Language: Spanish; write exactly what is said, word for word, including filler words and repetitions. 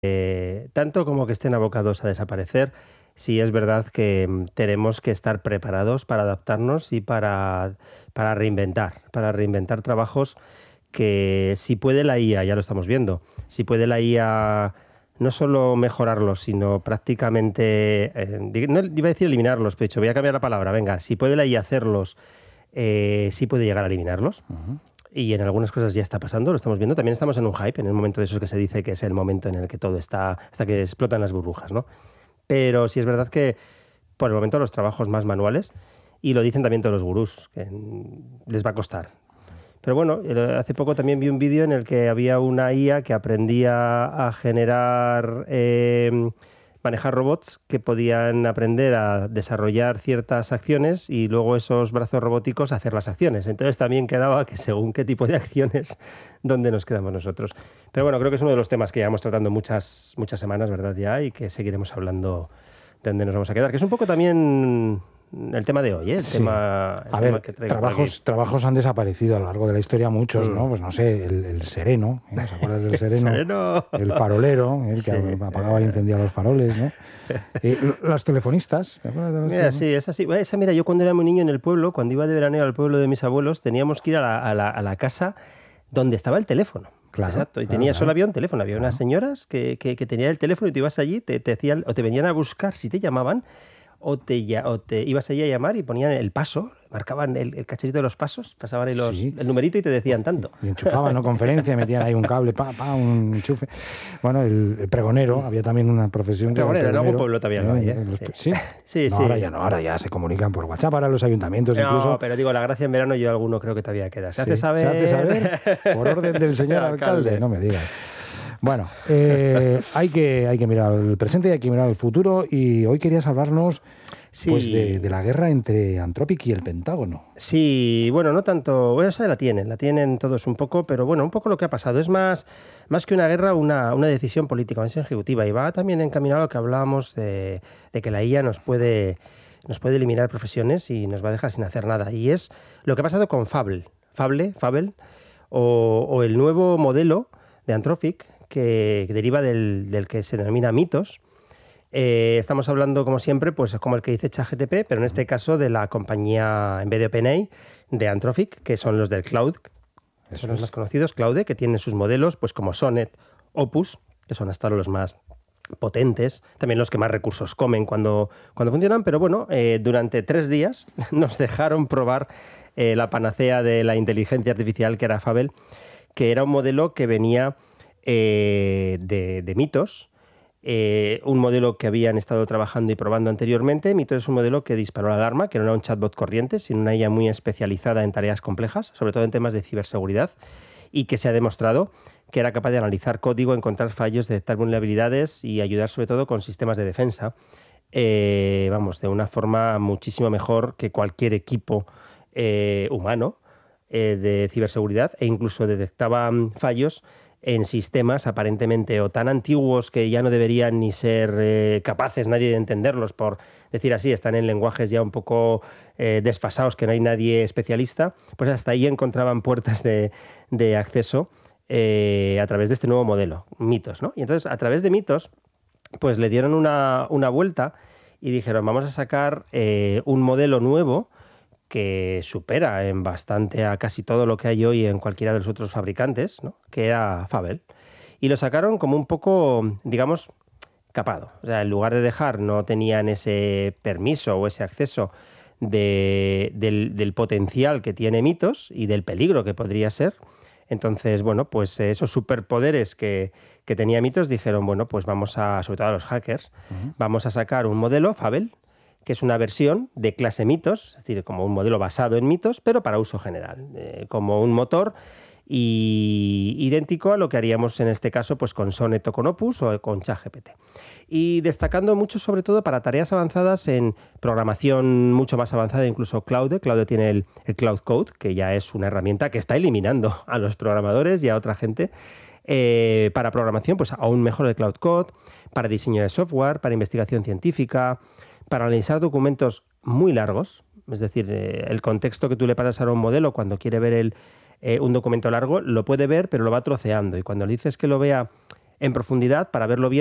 Eh, tanto como que estén abocados a desaparecer, sí es verdad que mm, tenemos que estar preparados para adaptarnos y para, para reinventar, para reinventar trabajos que si puede la I A, ya lo estamos viendo, si puede la I A no solo mejorarlos, sino prácticamente, eh, di- no iba a decir eliminarlos, pero he dicho, voy a cambiar la palabra, venga, si puede la I A hacerlos, eh, sí puede llegar a eliminarlos. Ujú. Y en algunas cosas ya está pasando, lo estamos viendo. También estamos en un hype, en el momento de esos que se dice que es el momento en el que todo está, hasta que explotan las burbujas, ¿no? Pero sí es verdad que por el momento los trabajos más manuales, y lo dicen también todos los gurús, que mm, les va a costar. Pero bueno, eh, hace poco también vi un vídeo en el que había una I A que aprendía a generar, eh, manejar robots que podían aprender a desarrollar ciertas acciones y luego esos brazos robóticos hacer las acciones. Entonces también quedaba que según qué tipo de acciones, dónde nos quedamos nosotros. Pero bueno, creo que es uno de los temas que llevamos tratando muchas, muchas semanas, ¿verdad? Ya, y que seguiremos hablando de dónde nos vamos a quedar. Que es un poco también el tema de hoy, ¿eh? El Sí. tema, el A tema ver, que traigo por aquí. trabajos, trabajos han desaparecido a lo largo de la historia muchos, Mm. ¿no? Pues no sé, el, el sereno, ¿eh? ¿Os acuerdas del sereno? Sereno. El farolero, el que Sí. apagaba e incendiaba los faroles, ¿no? Eh, las telefonistas, ¿te acuerdas de las Mira, telefonistas? sí, es así. Esa, mira, yo cuando era muy niño en el pueblo, cuando iba de veraneo al pueblo de mis abuelos, teníamos que ir a la, a la- a la casa donde estaba el teléfono. Claro, Exacto. Y claro, tenía, claro. solo había un teléfono. Había Claro. unas señoras que, que, que tenían el teléfono y tú ibas allí, te, te hacían, o te venían a buscar si te llamaban, o te, ya- o te ibas allí a llamar y ponían el paso, marcaban el, el cacherito de los pasos, pasaban ahí los, Sí. el numerito y te decían tanto. Y enchufaban, ¿no? Conferencia, metían ahí un cable, pa, pa, un enchufe. Bueno, el, el pregonero, había también una profesión que era el Pregonero, en algún pregonero. pueblo todavía lo hay, ¿eh? En los- Sí. Sí. Sí, No, sí. ahora ya no, ahora ya se comunican por WhatsApp, ahora los ayuntamientos No, incluso. pero digo, la gracia en verano yo alguno creo que todavía queda. Se Sí, hace saber. se hace saber por orden del señor alcalde, no me digas. Bueno, eh, hay, que, hay que mirar al presente y hay que mirar al futuro. Y hoy querías hablarnos Sí. pues de, de la guerra entre Anthropic y el Pentágono. Sí, bueno, no tanto, bueno, esa la tienen, la tienen todos un poco, pero bueno, un poco lo que ha pasado es más, más que una guerra, una, una decisión política, una decisión ejecutiva, y va también encaminado a lo que hablábamos de, de que la I A nos puede, nos puede eliminar profesiones y nos va a dejar sin hacer nada, y es lo que ha pasado con Fable, Fable, Fable, o, o el nuevo modelo de Anthropic que, que deriva del, del que se denomina Mitos. Eh, estamos hablando, como siempre, pues como el que dice ChatGPT, pero en este caso de la compañía, en vez de OpenAI, de Anthropic, que son los del cloud, que Eso son los es. más conocidos, Claude, que tienen sus modelos, pues como Sonnet, Opus, que son hasta ahora los más potentes, también los que más recursos comen cuando, cuando funcionan, pero bueno, eh, durante tres días nos dejaron probar eh, la panacea de la inteligencia artificial, que era Fable, que era un modelo que venía eh, de, de Mitos, eh, un modelo que habían estado trabajando y probando anteriormente. Mitos es un modelo que disparó la alarma, que no era un chatbot corriente, sino una I A muy especializada en tareas complejas, sobre todo en temas de ciberseguridad, y que se ha demostrado que era capaz de analizar código, encontrar fallos, detectar vulnerabilidades y ayudar sobre todo con sistemas de defensa, eh, vamos, de una forma muchísimo mejor que cualquier equipo eh, humano eh, de ciberseguridad, e incluso detectaba mm, fallos en sistemas aparentemente o tan antiguos que ya no deberían ni ser eh, capaces nadie de entenderlos, por decir así, están en lenguajes ya un poco eh, desfasados, que no hay nadie especialista, pues hasta ahí encontraban puertas de, de acceso eh, a través de este nuevo modelo, Mitos, ¿no? Y entonces, a través de Mitos, pues le dieron una, una vuelta y dijeron, vamos a sacar eh, un modelo nuevo que supera en bastante a casi todo lo que hay hoy en cualquiera de los otros fabricantes, ¿no? Que era Fable. Y lo sacaron como un poco, digamos, capado. O sea, en lugar de dejar, no tenían ese permiso o ese acceso de, del, del potencial que tiene Mitos y del peligro que podría ser. Entonces, bueno, pues esos superpoderes que, que tenía Mitos dijeron, bueno, pues vamos a, sobre todo a los hackers, Ujú. vamos a sacar un modelo, Fable, que es una versión de clase Mitos, es decir, como un modelo basado en Mitos, pero para uso general, eh, como un motor y idéntico a lo que haríamos en este caso pues con Sonnet o con Opus o con ChatGPT. Y destacando mucho sobre todo para tareas avanzadas en programación mucho más avanzada, incluso Claude. Claude tiene el, el Cloud Code, que ya es una herramienta que está eliminando a los programadores y a otra gente. Eh, para programación, pues aún mejor el Cloud Code, para diseño de software, para investigación científica, para analizar documentos muy largos, es decir, eh, el contexto que tú le pasas a un modelo cuando quiere ver el, eh, un documento largo, lo puede ver, pero lo va troceando. Y cuando le dices que lo vea en profundidad para verlo bien